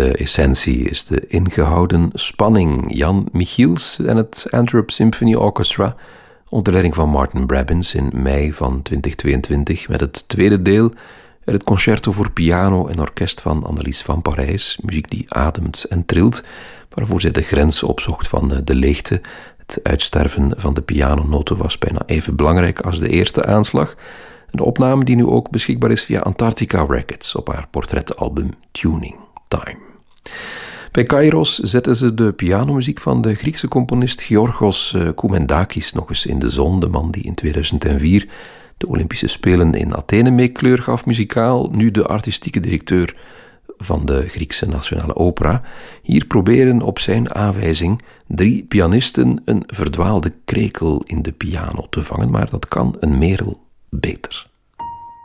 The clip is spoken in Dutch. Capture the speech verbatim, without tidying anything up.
De essentie is de ingehouden spanning. Jan Michiels en het Antwerp Symphony Orchestra onder leiding van Martin Brabbins in mei van twintig tweeëntwintig met het tweede deel uit het concerto voor piano en orkest van Annelies van Parijs, muziek die ademt en trilt, waarvoor zij de grens opzocht van de leegte. Het uitsterven van de pianonoten was bijna even belangrijk als de eerste aanslag. Een opname die nu ook beschikbaar is via Antarctica Records op haar portretalbum Tuning Time. Bij Kairos zetten ze de pianomuziek van de Griekse componist Georgos Koumendakis nog eens in de zon. De man die in tweeduizend vier de Olympische Spelen in Athene mee kleur gaf muzikaal, nu de artistieke directeur van de Griekse Nationale Opera. Hier proberen op zijn aanwijzing drie pianisten een verdwaalde krekel in de piano te vangen, maar dat kan een merel beter.